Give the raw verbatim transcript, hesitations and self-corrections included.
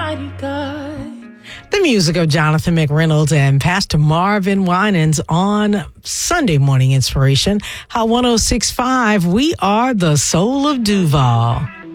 Almighty God. The music of Jonathan McReynolds and Pastor Marvin Winans on Sunday Morning Inspiration. Hot one oh six point five, we are the soul of Duval.